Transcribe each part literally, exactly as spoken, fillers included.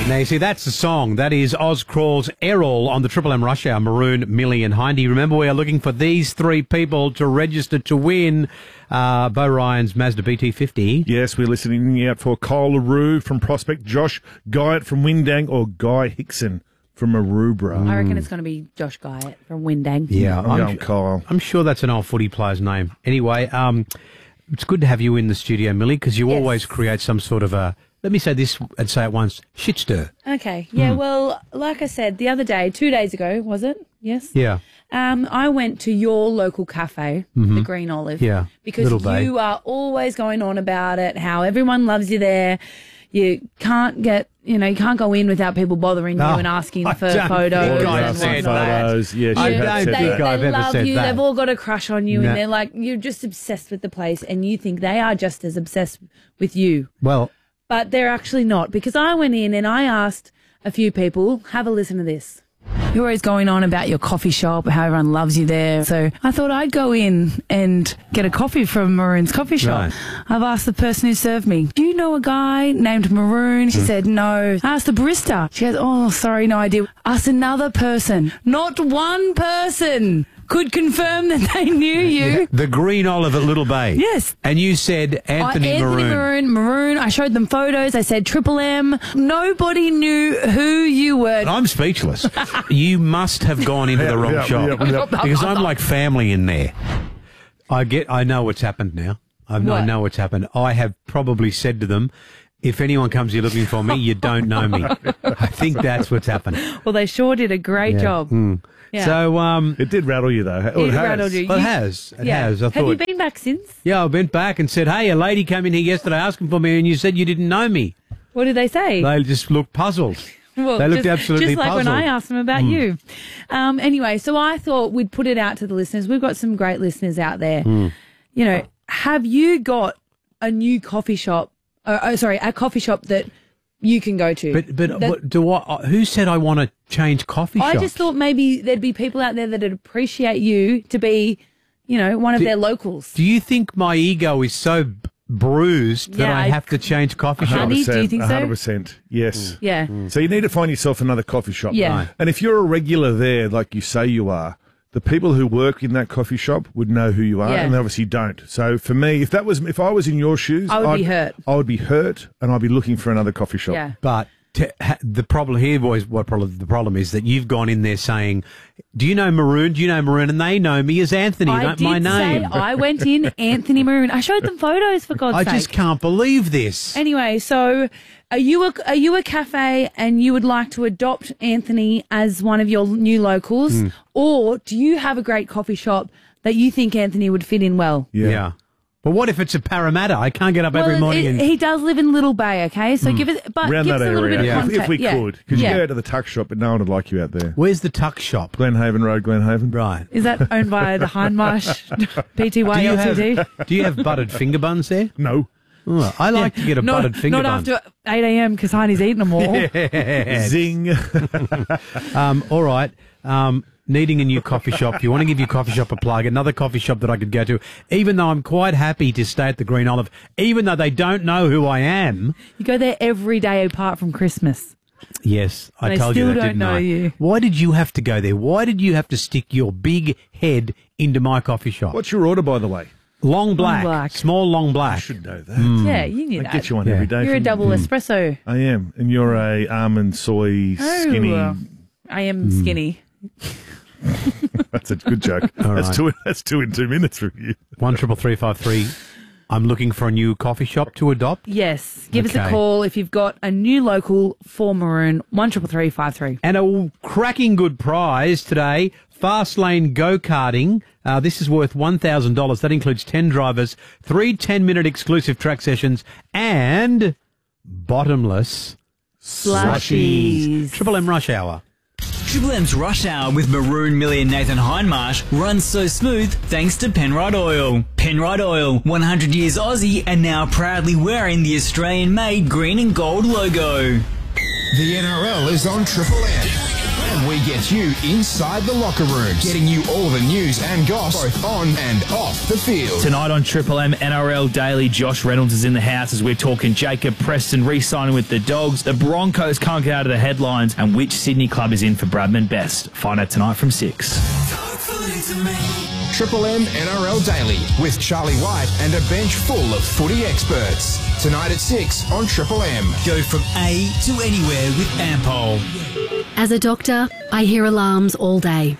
Now, you see, that's the song. That is Oz Crawl's Errol on the Triple M Rush Hour, Maroon, Millie and Hindy. Remember, we are looking for these three people to register to win uh, Bo Ryan's Mazda B T fifty. Yes, we're listening out for Kyle LaRue from Prospect, Josh Guyett from Windang, or Guy Hickson from Maroubra. I reckon it's going to be Josh Guyett from Windang. Yeah, I'm, I'm, going Kyle. I'm sure that's an old footy player's name. Anyway, um, it's good to have you in the studio, Millie, because you Yes. always create some sort of a, let me say this and say it once, shit stir. Okay. Yeah, Hmm. well, like I said, the other day, two days ago, was it? Yes? Yeah. Um, I went to your local cafe, the Green Olive. Yeah, Because Little Bay. you are always going on about it, how everyone loves you there. You can't get, you know, you can't go in without people bothering Oh, you and asking I for don't photos think I've and seen whatnot. photos. Yeah, she I has don't said think that. I've they ever love said you. that. They've all got a crush on you, No. and they're like, you're just obsessed with the place, and you think they are just as obsessed with you. Well, But they're actually not, because I went in and I asked a few people, have a listen to this. You're always going on about your coffee shop, how everyone loves you there. So I thought I'd go in and get a coffee from Maroon's coffee shop. Right. I've asked the person who served me, do you know a guy named Maroon? She said, no. I asked the barista. She goes, oh, sorry, no idea. Asked another person. Not one person could confirm that they knew you. the Green Olive at Little Bay. Yes. And you said Anthony, I, Anthony Maroon. Maroon. Maroon. I showed them photos. I said Triple M. Nobody knew who you were. I'm speechless. You must have gone into the wrong Yeah, shop yeah, yeah. because I'm like family in there. I get. I know what's happened now. I, I What? know what's happened. I have probably said to them, if anyone comes here looking for me, you don't know me. I think that's what's happened. Well, they sure did a great Yeah. job. Mm. Yeah. So, um, It did rattle you, though. Oh, It has. rattled you. well, it has. It Yeah. has. I Have thought. you been back since? Yeah, I went back and said, hey, a lady came in here yesterday asking for me, and you said you didn't know me. What did they say? They just looked puzzled. Well, They looked just, absolutely just like when puzzled. I asked them about you. Um, anyway, so I thought we'd put it out to the listeners. We've got some great listeners out there. Hmm. You know, have you got a new coffee shop? Uh, oh, sorry, a coffee shop that you can go to? But but That- what, do I? Who said I want to change coffee I shops? just thought maybe there'd be people out there that'd appreciate you to be, you know, one of Do- their locals. Do you think my ego is so b- bruised that Yeah, I I- have to change coffee shops? Honey, do you think so? one hundred percent. Yes. Yeah. So you need to find yourself another coffee shop. Yeah. Right. And if you're a regular there, like you say you are, the people who work in that coffee shop would know who you are, Yeah. and they obviously don't. So for me, if that was, if I was in your shoes, I would I'd, be hurt. I would be hurt, and I'd be looking for another coffee shop. Yeah. But t- ha- the problem here, boys, what problem? The problem is that you've gone in there saying, "Do you know Maroon? Do you know Maroon?" And they know me as Anthony, I not did my name. say I went in Anthony Maroon. I showed them photos, for God's I sake. just can't believe this. Anyway, so are you a, are you a cafe and you would like to adopt Anthony as one of your new locals, Hmm. or do you have a great coffee shop that you think Anthony would fit in well? yeah. But what if it's a Parramatta? I can't get up every Well, morning it- and. he does live in Little Bay, okay? So give it, but Around give that us a little area, bit of Yeah. if, context. if we yeah. could, because yeah. you go out to the tuck shop, but no one would like you out there. Where's the tuck shop? Glenhaven Road, Glenhaven. Right. Is that owned by the Hindmarsh P T Do Y you L T D? have Do you have buttered finger buns there? No. Oh, I like to get a not, buttered finger not bun. after eight a.m. because Heine's eaten them all. Zing. Um, all right. Um, needing a new coffee shop. You want to give your coffee shop a plug. Another coffee shop that I could go to, even though I'm quite happy to stay at the Green Olive, even though they don't know who I am. You go there every day apart from Christmas. Yes, I They told you still that, don't didn't know I? you. Why did you have to go there? Why did you have to stick your big head into my coffee shop? What's your order, by the way? Long black, black. small long black. I should know that. Yeah, you knew I that. get you one Yeah. every day. You're a from- double espresso. I am, and you're a almond soy skinny. Oh, I am skinny. That's a good joke. All that's right. two. That's two in two minutes from you. One triple three five three. I'm looking for a new coffee shop to adopt. Yes. Give us Okay. a call if you've got a new local for Maroon. One triple three five three. And a cracking good prize today, Fast Lane Go-Karting. Uh, this is worth one thousand dollars. That includes ten drivers, three ten-minute exclusive track sessions, and bottomless Slushies. Triple M Rush Hour. Triple M's Rush Hour with Maroon, Millie and Nathan Hindmarsh runs so smooth thanks to Penrite Oil. Penrite Oil, one hundred years Aussie and now proudly wearing the Australian-made green and gold logo. The N R L is on Triple M. And we get you inside the locker rooms, getting you all the news and goss, both on and off the field. Tonight on Triple M N R L Daily, Josh Reynolds is in the house as we're talking Jacob Preston re-signing with the Dogs, the Broncos can't get out of the headlines, and which Sydney club is in for Bradman Best. Find out tonight from six. Triple M N R L Daily with Charlie White and a bench full of footy experts. Tonight at six on Triple M. Go from A to anywhere with Ampol. As a doctor, I hear alarms all day.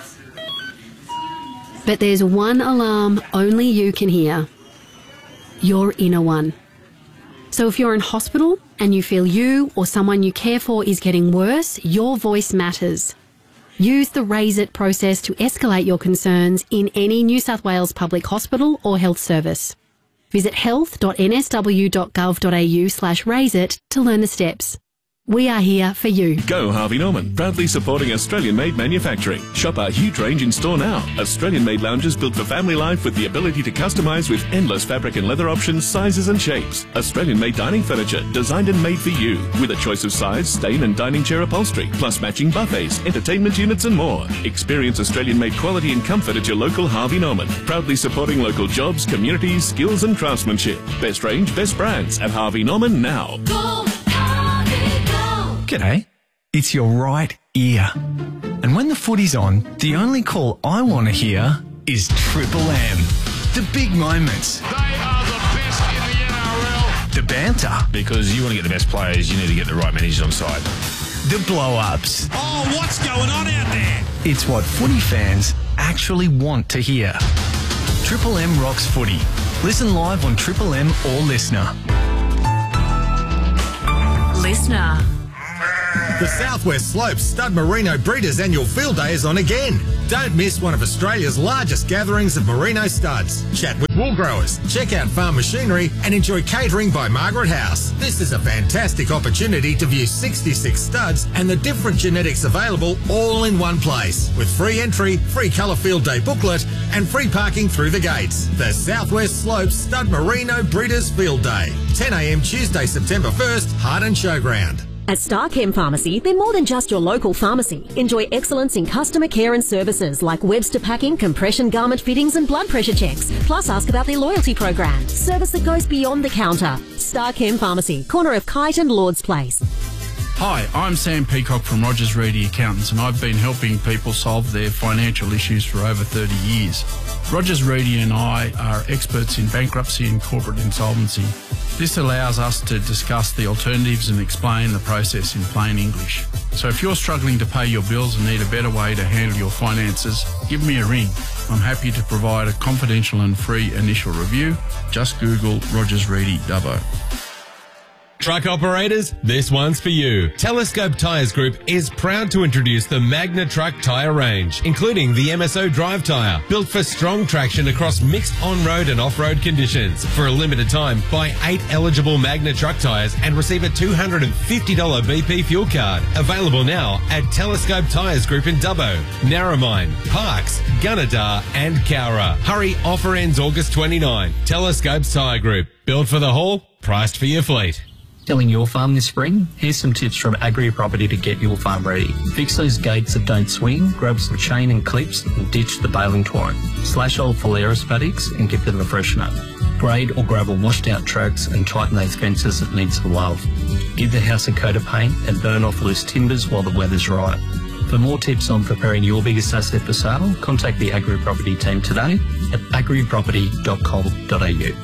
But there's one alarm only you can hear. Your inner one. So if you're in hospital and you feel you or someone you care for is getting worse, your voice matters. Use the Raise It process to escalate your concerns in any New South Wales public hospital or health service. Visit health.nsw.gov.au slash raise it to learn the steps. We are here for you. Go Harvey Norman, proudly supporting Australian-made manufacturing. Shop our huge range in store now. Australian-made lounges built for family life with the ability to customise with endless fabric and leather options, sizes and shapes. Australian-made dining furniture, designed and made for you, with a choice of size, stain and dining chair upholstery, plus matching buffets, entertainment units and more. Experience Australian-made quality and comfort at your local Harvey Norman. Proudly supporting local jobs, communities, skills and craftsmanship. Best range, best brands at Harvey Norman now. Go. G'day, it's your right ear. And when the footy's on, the only call I want to hear is Triple M. The big moments. They are the best in the N R L. The banter. Because you want to get the best players, you need to get the right managers on side. The blow-ups. Oh, what's going on out there? It's what footy fans actually want to hear. Triple M rocks footy. Listen live on Triple M or Listener. Listener. The Southwest Slopes Stud Merino Breeders Annual Field Day is on again. Don't miss one of Australia's largest gatherings of merino studs. Chat with wool growers, check out farm machinery and enjoy catering by Margaret House. This is a fantastic opportunity to view sixty-six studs and the different genetics available all in one place. With free entry, free colour field day booklet and free parking through the gates. The Southwest Slopes Stud Merino Breeders Field Day. ten a m Tuesday, September first, Hardin Showground. At Starchem Pharmacy, they're more than just your local pharmacy. Enjoy excellence in customer care and services like Webster packing, compression garment fittings and blood pressure checks. Plus ask about their loyalty program. Service that goes beyond the counter. Starchem Pharmacy, corner of Kite and Lord's Place. Hi, I'm Sam Peacock from Rogers Reedy Accountants and I've been helping people solve their financial issues for over thirty years. Rogers Reedy and I are experts in bankruptcy and corporate insolvency. This allows us to discuss the alternatives and explain the process in plain English. So if you're struggling to pay your bills and need a better way to handle your finances, give me a ring. I'm happy to provide a confidential and free initial review. Just Google Rogers Reedy Dubbo. Truck operators, this one's for you. Telescope Tyres Group is proud to introduce the Magna Truck tyre range, including the M S O Drive tyre, built for strong traction across mixed on-road and off-road conditions. For a limited time, buy eight eligible Magna Truck tyres and receive a two hundred fifty dollars B P fuel card. Available now at Telescope Tyres Group in Dubbo, Narromine, Parkes, Gunnedah and Cowra. Hurry, offer ends August twenty-ninth. Telescopes Tyre Group, built for the haul, priced for your fleet. Selling your farm this spring? Here's some tips from Agri Property to get your farm ready. Fix those gates that don't swing, grab some chain and clips and ditch the baling twine. Slash old Phalaris paddocks and give them a freshen up. Grade or gravel washed out tracks and tighten those fences that need some love. Give the house a coat of paint and burn off loose timbers while the weather's right. For more tips on preparing your biggest asset for sale, contact the Agri Property team today at agri property dot com dot a u.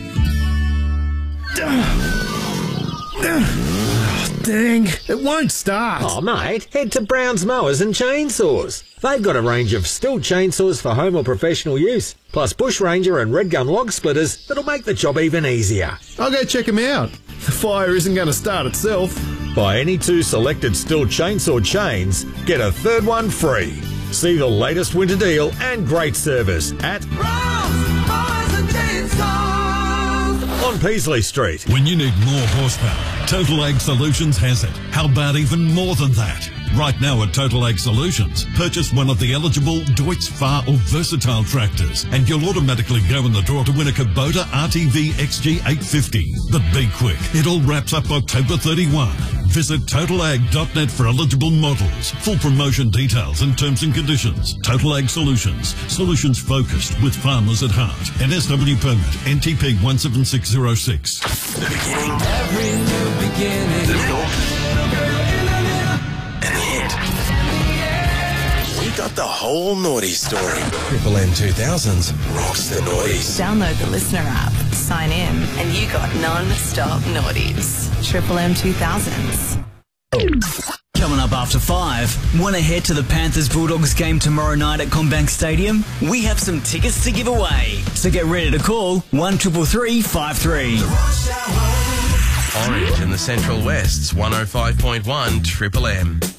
Oh, dang, it won't start. Oh, mate, head to Brown's Mowers and Chainsaws. They've got a range of Stihl chainsaws for home or professional use, plus Bush Ranger and Red Gum log splitters that'll make the job even easier. I'll go check them out. The fire isn't going to start itself. Buy any two selected Stihl chainsaw chains, get a third one free. See the latest winter deal and great service at Brown's Mowers and Chainsaws on Peasley Street. When you need more horsepower, Total Ag Solutions has it. How about even more than that? Right now at Total Ag Solutions, purchase one of the eligible Deutz Far or Versatile tractors and you'll automatically go in the draw to win a Kubota R T V X G eight fifty. But be quick, it all wraps up October thirty-first. Visit total ag dot net for eligible models. Full promotion details and terms and conditions. Total Ag Solutions. Solutions focused with farmers at heart. N S W permit N T P one seven six zero six. The beginning. Every new beginning. The middle. And the end. We got the whole naughty story. Triple M two thousands rocks the noughties. Download the Listener app, sign in, and you got non-stop naughties. Triple M two thousands. Coming up after five, want to head to the Panthers-Bulldogs game tomorrow night at CommBank Stadium? We have some tickets to give away. So get ready to call one triple three five three. Orange in the Central West's one oh five point one Triple M.